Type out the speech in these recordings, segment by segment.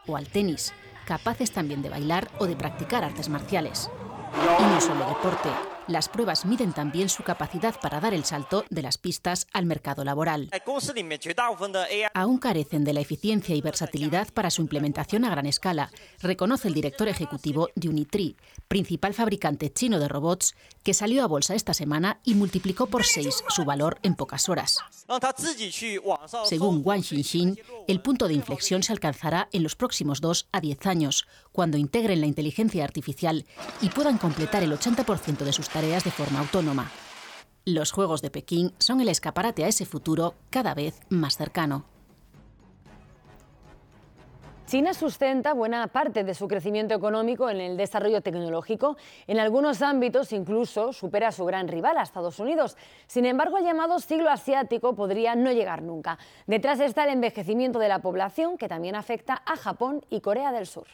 o al tenis, capaces también de bailar o de practicar artes marciales. Y no solo deporte, las pruebas miden también su capacidad para dar el salto de las pistas al mercado laboral. Aún carecen de la eficiencia y versatilidad para su implementación a gran escala, reconoce el director ejecutivo de Unitree, principal fabricante chino de robots, que salió a bolsa esta semana y multiplicó por 6 su valor en pocas horas. Según Wang Xinxin, el punto de inflexión se alcanzará en los próximos 2 a 10 años, cuando integren la inteligencia artificial y puedan completar el 80% de sus tareas de forma autónoma. Los Juegos de Pekín son el escaparate a ese futuro cada vez más cercano. China sustenta buena parte de su crecimiento económico en el desarrollo tecnológico. En algunos ámbitos incluso supera a su gran rival, a Estados Unidos. Sin embargo, el llamado siglo asiático podría no llegar nunca. Detrás está el envejecimiento de la población, que también afecta a Japón y Corea del Sur.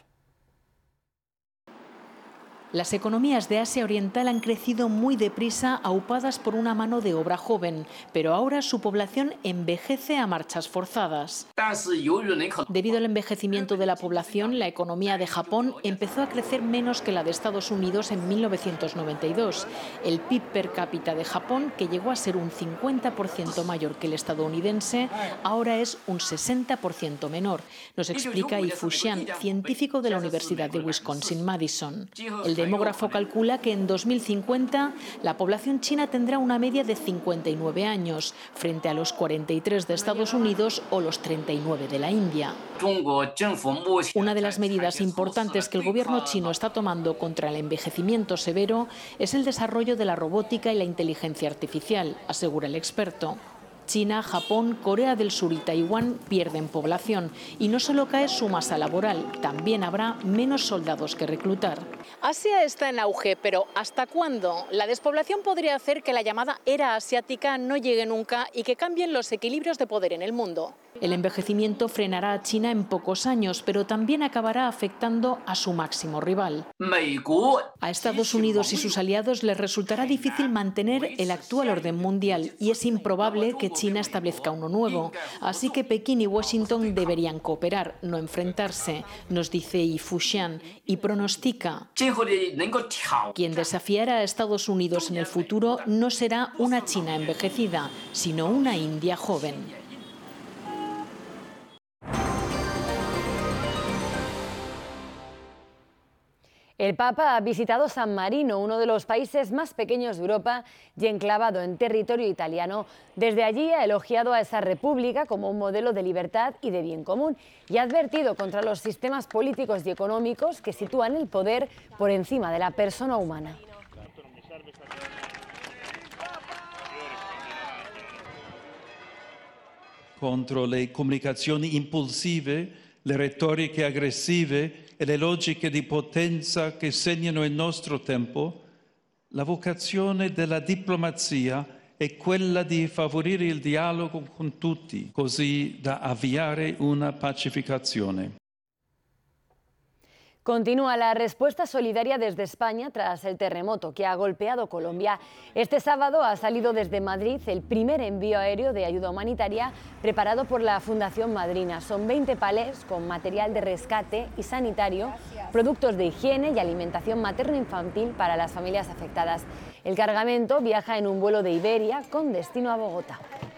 Las economías de Asia Oriental han crecido muy deprisa, aupadas por una mano de obra joven, pero ahora su población envejece a marchas forzadas. Debido al envejecimiento de la población, la economía de Japón empezó a crecer menos que la de Estados Unidos en 1992. El PIB per cápita de Japón, que llegó a ser un 50% mayor que el estadounidense, ahora es un 60% menor. Nos explica Yi Fuxian, científico de la Universidad de Wisconsin-Madison. El demógrafo calcula que en 2050 la población china tendrá una media de 59 años, frente a los 43 de Estados Unidos o los 39 de la India. Una de las medidas importantes que el gobierno chino está tomando contra el envejecimiento severo es el desarrollo de la robótica y la inteligencia artificial, asegura el experto. China, Japón, Corea del Sur y Taiwán pierden población y no solo cae su masa laboral, también habrá menos soldados que reclutar. Asia está en auge, pero ¿hasta cuándo? La despoblación podría hacer que la llamada era asiática no llegue nunca y que cambien los equilibrios de poder en el mundo. El envejecimiento frenará a China en pocos años, pero también acabará afectando a su máximo rival. A Estados Unidos y sus aliados les resultará difícil mantener el actual orden mundial y es improbable que China establezca uno nuevo. Así que Pekín y Washington deberían cooperar, no enfrentarse, nos dice Yi Fuxian, y pronostica: quien desafiara a Estados Unidos en el futuro no será una China envejecida, sino una India joven. El Papa ha visitado San Marino, uno de los países más pequeños de Europa y enclavado en territorio italiano. Desde allí ha elogiado a esa república como un modelo de libertad y de bien común y ha advertido contra los sistemas políticos y económicos que sitúan el poder por encima de la persona humana. Contro le comunicazioni impulsive, le retoriche aggressive e le logiche di potenza che segnano il nostro tempo, la vocazione della diplomazia è quella di favorire il dialogo con tutti, così da avviare una pacificazione. Continúa la respuesta solidaria desde España tras el terremoto que ha golpeado Colombia. Este sábado ha salido desde Madrid el primer envío aéreo de ayuda humanitaria preparado por la Fundación Madrina. Son 20 palés con material de rescate y sanitario, productos de higiene y alimentación materno-infantil para las familias afectadas. El cargamento viaja en un vuelo de Iberia con destino a Bogotá.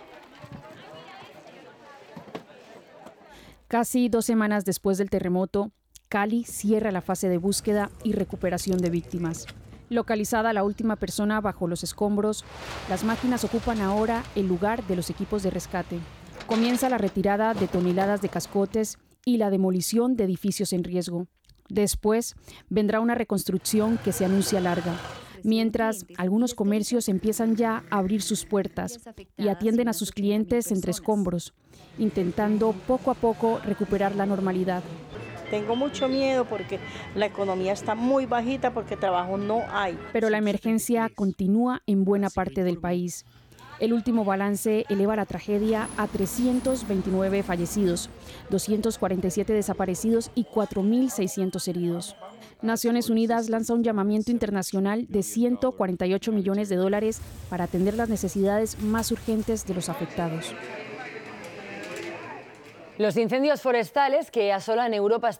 Casi 2 semanas después del terremoto, Cali cierra la fase de búsqueda y recuperación de víctimas. Localizada la última persona bajo los escombros, las máquinas ocupan ahora el lugar de los equipos de rescate. Comienza la retirada de toneladas de cascotes y la demolición de edificios en riesgo. Después vendrá una reconstrucción que se anuncia larga, mientras algunos comercios empiezan ya a abrir sus puertas y atienden a sus clientes entre escombros, intentando poco a poco recuperar la normalidad. Tengo mucho miedo porque la economía está muy bajita porque trabajo no hay. Pero la emergencia continúa en buena parte del país. El último balance eleva la tragedia a 329 fallecidos, 247 desaparecidos y 4.600 heridos. Naciones Unidas lanza un llamamiento internacional de $148 millones para atender las necesidades más urgentes de los afectados. Los incendios forestales que asolan Europa